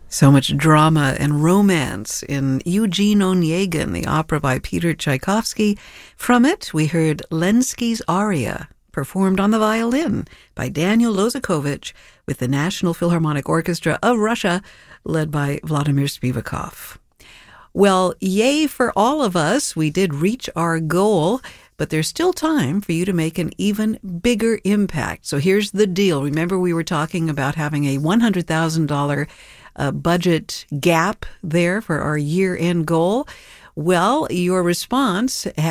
So much drama and romance in Eugene Onegin, the opera by Peter Tchaikovsky. From it, we heard Lenski's aria, performed on the violin by Daniel Lozakovich with the National Philharmonic Orchestra of Russia, led by Vladimir Spivakov. Well, yay for all of us. We did reach our goal, but there's still time for you to make an even bigger impact. So here's the deal. Remember, we were talking about having a $100,000 budget gap there for our year-end goal. Well, your response